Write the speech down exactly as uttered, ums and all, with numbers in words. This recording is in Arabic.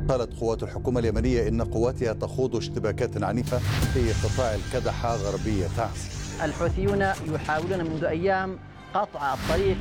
قالت قوات الحكومة اليمنية إن قواتها تخوض اشتباكات عنيفة في قطاع الكدحة غربية تعز. الحوثيون يحاولون منذ أيام قطع الطريق